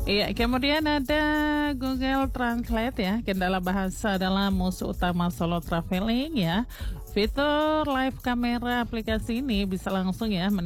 Iya, kemudian ada Google Translate ya, kendala bahasa dalam musuh utama solo traveling ya. Fitur live kamera aplikasi ini bisa langsung ya